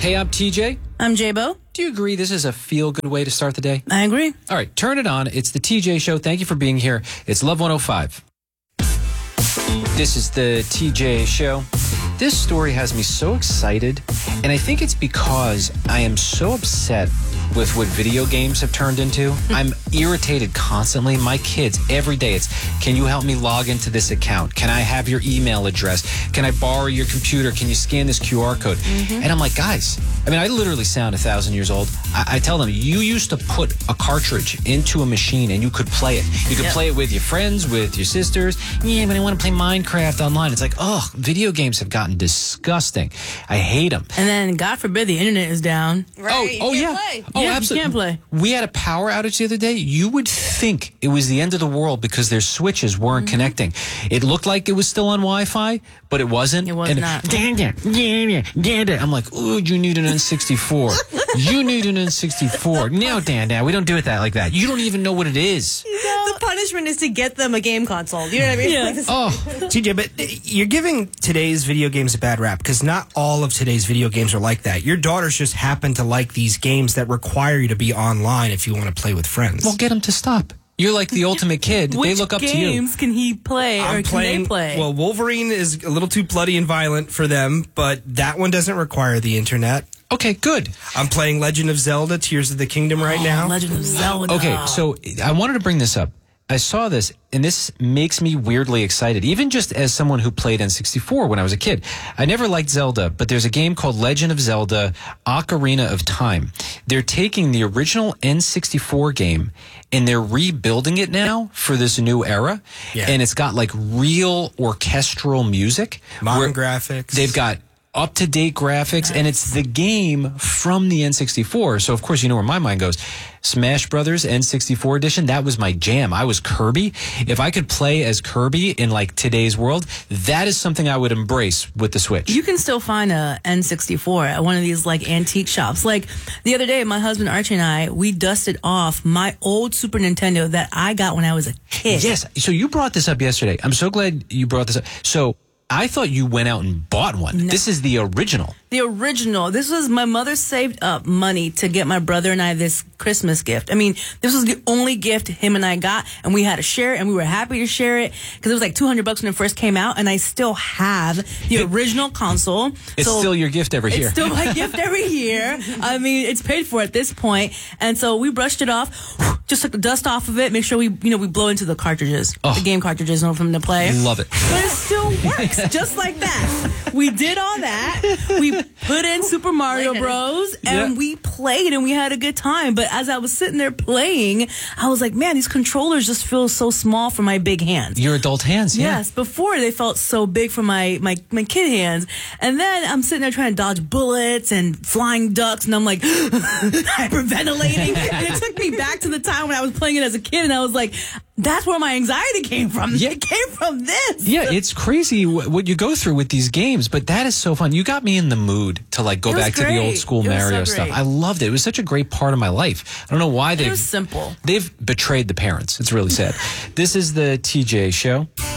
Hey, I'm TJ. I'm J-Bo. Do you agree this is a feel-good way to start the day? I agree. All right, turn it on. It's the TJ Show. Thank you for being here. It's Love 105. This is the TJ Show. This story has me so excited, and I think it's because I am so upset with what video games have turned into. I'm irritated constantly. My kids, every day, it's, can you help me log into this account? Can I have your email address? Can I borrow your computer? Can you scan this QR code? And I'm like, guys, I mean, I literally sound 1,000 years old. I tell them, you used to put a cartridge into a machine and you could play it. You could play it with your friends, with your sisters. Yeah, but I want to play Minecraft online. It's like, oh, video games have gotten disgusting. I hate them. And then, God forbid, the internet is down. Right. Oh, yeah. Play. Oh, Yeah, absolutely. you can't play. We had a power outage the other day. You would think it was the end of the world because their switches weren't connecting. It looked like it was still on Wi-Fi, but it wasn't. It was not. I'm like, ooh, you need an N64. You need an N64. No, Dan, we don't do it like that. You don't even know what it is. The punishment is to get them a game console. You know what I mean? Yeah. Like this- Oh, TJ, but you're giving today's video games a bad rap because not all of today's video games are like that. Your daughters just happen to like these games that require you to be online if you want to play with friends. well, get them to stop. You're like the ultimate kid. They Which look up to you. games can he play or can they play? Well, Wolverine is a little too bloody and violent for them, but that one doesn't require the internet. Okay, good. I'm playing Legend of Zelda, Tears of the Kingdom right now. Legend of Zelda. Okay, so I wanted to bring this up. I saw this, and this makes me weirdly excited, even just as someone who played N64 when I was a kid. I never liked Zelda, but there's a game called Legend of Zelda Ocarina of Time. They're taking the original N64 game, and they're rebuilding it now for this new era. Yeah. And it's got like real orchestral music. Modern where graphics. They've got up-to-date graphics, and it's the game from the N64. So, of course, you know where my mind goes. Smash Brothers N64 edition, that was my jam. I was Kirby. If I could play as Kirby in, like, today's world, that is something I would embrace with the Switch. You can still find a N64 at one of these like antique shops. Like the other day, my husband Archie and I, we dusted off my old Super Nintendo that I got when I was a kid. Yes. So you brought this up yesterday. I'm so glad you brought this up. So I thought you went out and bought one. No. This is the original. The original. This was my mother saved up money to get my brother and I this Christmas gift. I mean, this was the only gift him and I got, and we had to share it, and we were happy to share it because it was like $200 when it first came out, and I still have the original console. It's So still your gift every year. It's still my gift every year. I mean, it's paid for at this point, and so we brushed it off, just took the dust off of it, make sure we blow into the cartridges, the game cartridges, in order for them to play. Love it. But it still works, just like that. We did all that. We put in Super Mario Bros. And Yeah. we played and we had a good time. But as I was sitting there playing, I was like, man, these controllers just feel so small for my big hands. Your adult hands, yeah. Yes, before they felt so big for my kid hands. And then I'm sitting there trying to dodge bullets and flying ducks, and I'm like hyperventilating. And it took me back to the time when I was playing it as a kid, and I was like, that's where my anxiety came from. Yeah. It came from this. Yeah, it's crazy what you go through with these games, but that is so fun. You got me in the mood to like go It was back to the great. old school It was Mario so stuff. great. I loved it. It was such a great part of my life. I don't know why It was simple. they've betrayed the parents. It's really sad. This is the TJ Show.